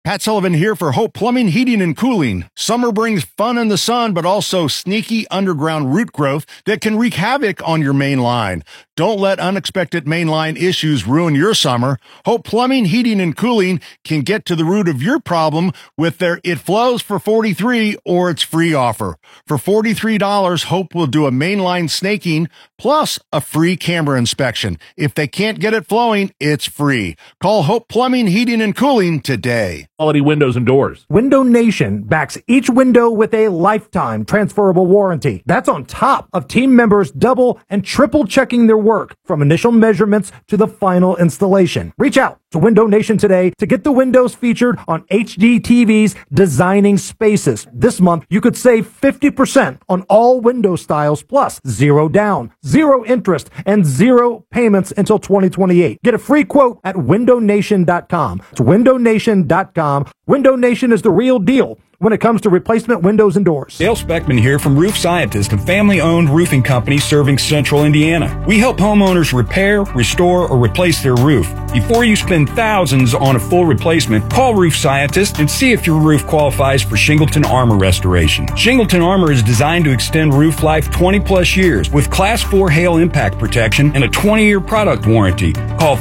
Pat Sullivan here for Hope Plumbing, Heating, and Cooling. Summer brings fun in the sun, but also sneaky underground root growth that can wreak havoc on your main line. Don't let unexpected mainline issues ruin your summer. Hope Plumbing, Heating, and Cooling can get to the root of your problem with their It Flows for $43 or It's Free offer. For $43, Hope will do a mainline snaking plus a free camera inspection. If they can't get it flowing, it's free. Call Hope Plumbing, Heating, and Cooling today. Quality windows and doors. Window Nation backs each window with a lifetime transferable warranty. That's on top of team members double and triple checking their work from initial measurements to the final installation. Reach out to Window Nation today to get the windows featured on HGTV's Designing Spaces. This month, you could save 50% on all window styles plus 0 down, 0 interest, and 0 payments until 2028. Get a free quote at windownation.com. It's windownation.com. Window Nation is the real deal when it comes to replacement windows and doors. Dale Speckman here from Roof Scientist, a family-owned roofing company serving central Indiana. We help homeowners repair, restore, or replace their roof. Before you spend thousands on a full replacement, call Roof Scientist and see if your roof qualifies for Shingleton Armor restoration. Shingleton Armor is designed to extend roof life 20-plus years with Class 4 hail impact protection and a 20-year product warranty. Call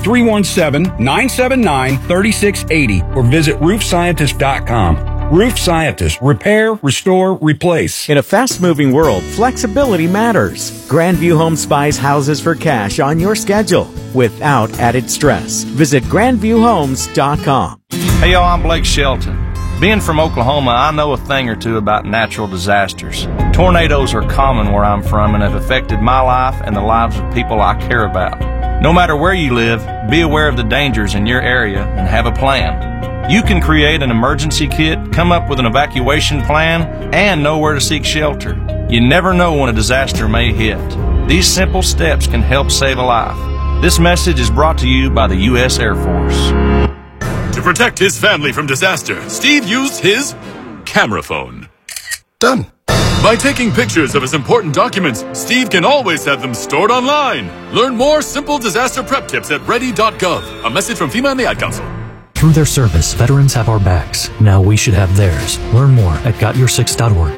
317-979-3680 or visit roofscientist.com. Roof Scientist. Repair, restore, replace. In a fast-moving world, flexibility matters. Grandview Homes buys houses for cash on your schedule without added stress. Visit grandviewhomes.com. Hey, y'all, I'm Blake Shelton. Being from Oklahoma, I know a thing or two about natural disasters. Tornadoes are common where I'm from and have affected my life and the lives of people I care about. No matter where you live, be aware of the dangers in your area and have a plan. You can create an emergency kit, come up with an evacuation plan, and know where to seek shelter. You never know when a disaster may hit. These simple steps can help save a life. This message is brought to you by the U.S. Air Force. To protect his family from disaster, Steve used his camera phone. Done. By taking pictures of his important documents, Steve can always have them stored online. Learn more simple disaster prep tips at ready.gov. A message from FEMA and the Ad Council. Through their service, veterans have our backs. Now we should have theirs. Learn more at gotyoursix.org.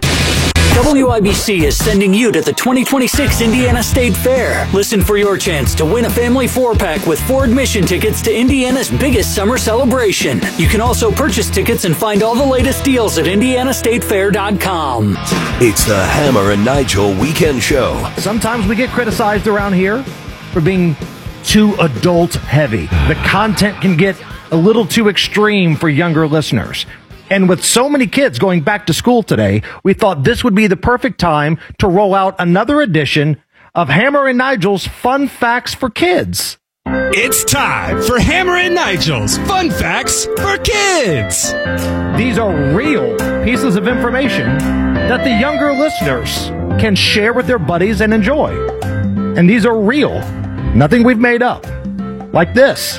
WIBC is sending you to the 2026 Indiana State Fair. Listen for your chance to win a family 4-pack with 4 admission tickets to Indiana's biggest summer celebration. You can also purchase tickets and find all the latest deals at indianastatefair.com. It's the Hammer and Nigel Weekend Show. Sometimes we get criticized around here for being too adult heavy. The content can get a little too extreme for younger listeners. And with so many kids going back to school today, we thought this would be the perfect time to roll out another edition of Hammer and Nigel's Fun Facts for Kids. It's time for Hammer and Nigel's Fun Facts for Kids. These are real pieces of information that the younger listeners can share with their buddies and enjoy. And these are real. Nothing we've made up. Like this.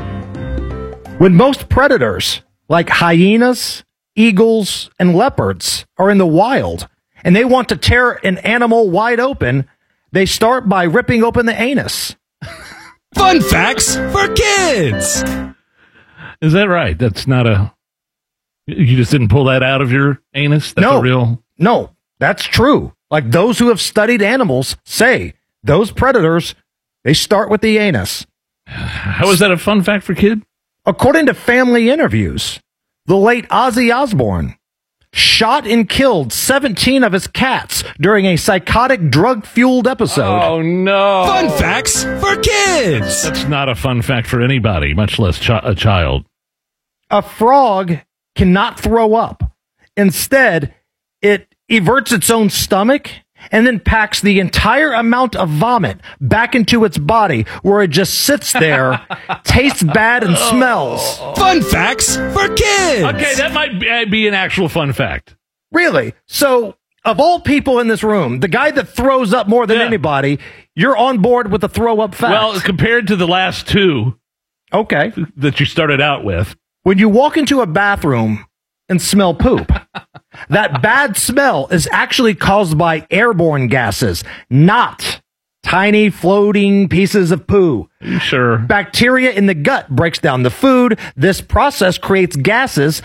When most predators, like hyenas, eagles, and leopards, are in the wild, and they want to tear an animal wide open, they start by ripping open the anus. Fun facts for kids! Is that right? That's not a... You just didn't pull that out of your anus? That's a real... No, that's true. Like those who have studied animals say, those predators, they start with the anus. How is that a fun fact for kid? According to Family Interviews, the late Ozzy Osbourne shot and killed 17 of his cats during a psychotic drug-fueled episode. Oh, no. Fun facts for kids. That's not a fun fact for anybody, much less a child. A frog cannot throw up. Instead, it everts its own stomach and then packs the entire amount of vomit back into its body, where it just sits there, tastes bad, and smells. Fun facts for kids! Okay, that might be an actual fun fact. Really? So, of all people in this room, the guy that throws up more than anybody, you're on board with the throw-up fact. Well, compared to the last two that you started out with. When you walk into a bathroom and smell poop, that bad smell is actually caused by airborne gases, not tiny floating pieces of poo. Sure. Bacteria in the gut breaks down the food. This process creates gases